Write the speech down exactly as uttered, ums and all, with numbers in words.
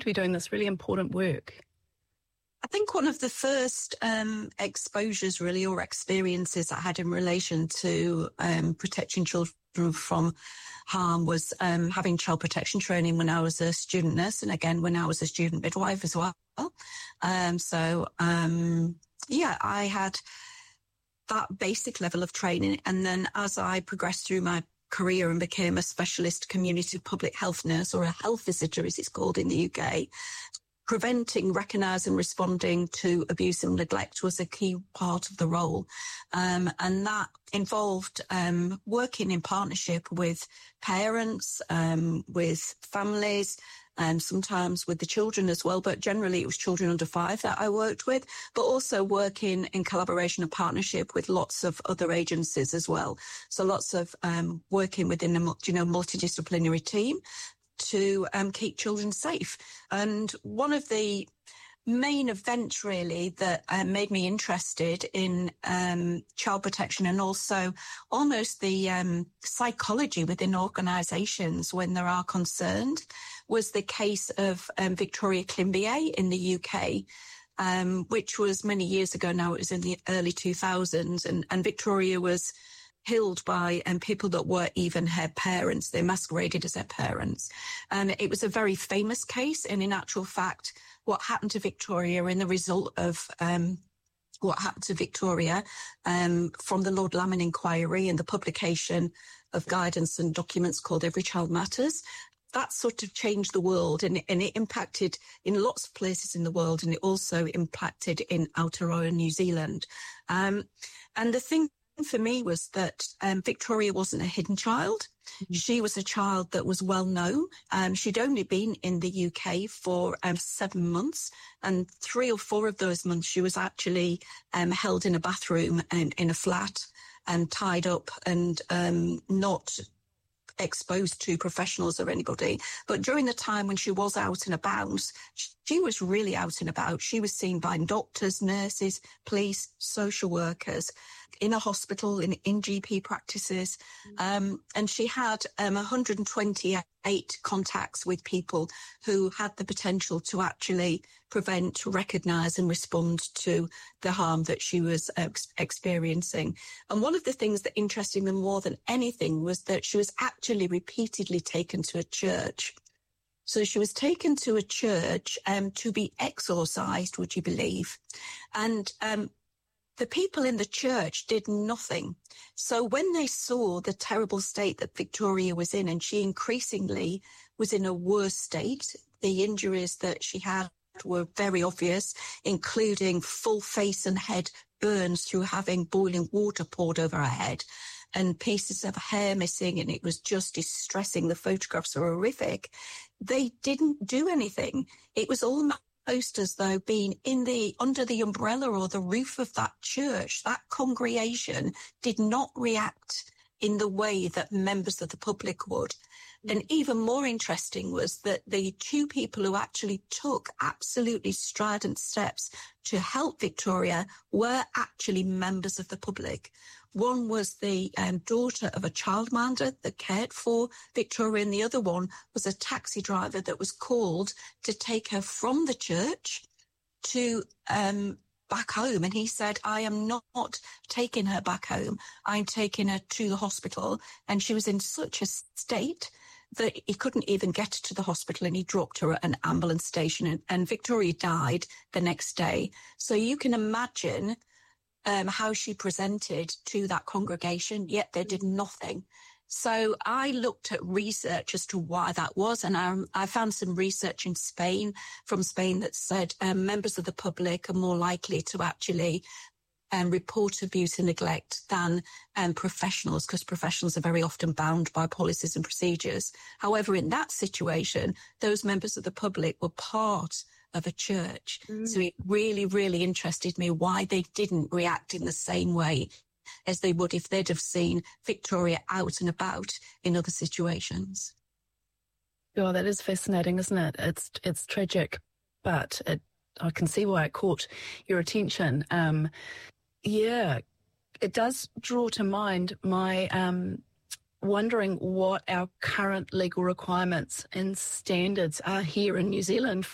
be doing this really important work? I think one of the first um, exposures really or experiences I had in relation to um, protecting children from harm was um, having child protection training when I was a student nurse, and again when I was a student midwife as well. Um, so, um, yeah, I had that basic level of training. And then as I progressed through my career and became a specialist community public health nurse, or a health visitor as it's called in the U K, preventing, recognising, responding to abuse and neglect was a key part of the role. Um, and that involved um, working in partnership with parents, um, with families, and sometimes with the children as well. But generally it was children under five that I worked with, but also working in collaboration and partnership with lots of other agencies as well. So lots of um, working within a you know, multidisciplinary team to um, keep children safe. And one of the main events really that uh, made me interested in um, child protection, and also almost the um, psychology within organisations when there are concerned, was the case of um, Victoria Climbié in the U K, um, which was many years ago now. It was in the early two thousands, and, and Victoria was killed by um, people that were even her parents. They masqueraded as her parents. And it was a very famous case. And in actual fact, what happened to Victoria and the result of um, what happened to Victoria um, from the Lord Lamond inquiry and the publication of guidance and documents called Every Child Matters, that sort of changed the world, and, and it impacted in lots of places in the world, and it also impacted in Aotearoa, New Zealand. Um, and the thing for me was that um, Victoria wasn't a hidden child. Mm-hmm. She was a child that was well known. Um, she'd only been in the U K for um, seven months, and three or four of those months she was actually um, held in a bathroom and in a flat and tied up and um, not exposed to professionals or anybody. But during the time when she was out and about, she was really out and about. She was seen by doctors, nurses, police, social workers, in a hospital, in, in G P practices. Um, and she had um, one hundred twenty-eight contacts with people who had the potential to actually prevent, recognise and respond to the harm that she was ex- experiencing. And one of the things that interested me more than anything was that she was actually repeatedly taken to a church. So she was taken to a church um, to be exorcised, would you believe? And um, the people in the church did nothing. So when they saw the terrible state that Victoria was in, and she increasingly was in a worse state, the injuries that she had were very obvious, including full face and head burns through having boiling water poured over her head and pieces of hair missing, and it was just distressing. The photographs are horrific. They didn't do anything. It was almost as though being in the under the umbrella or the roof of that church, that congregation did not react in the way that members of the public would. And even more interesting was that the two people who actually took absolutely strident steps to help Victoria were actually members of the public. One was the um, daughter of a childminder that cared for Victoria, and the other one was a taxi driver that was called to take her from the church to um, back home. And he said, I am not taking her back home. I'm taking her to the hospital. And she was in such a state that he couldn't even get to the hospital, and he dropped her at an ambulance station, and, and Victoria died the next day. So you can imagine um, how she presented to that congregation, yet they did nothing. So I looked at research as to why that was, and I, I found some research in Spain, from Spain, that said um, members of the public are more likely to actually and report abuse and neglect than um, professionals, because professionals are very often bound by policies and procedures. However, in that situation, those members of the public were part of a church. Mm. So it really, really interested me why they didn't react in the same way as they would if they'd have seen Victoria out and about in other situations. Oh, that is fascinating, isn't it? It's it's tragic, but it, I can see why it caught your attention. Um, Yeah, it does draw to mind my um, wondering what our current legal requirements and standards are here in New Zealand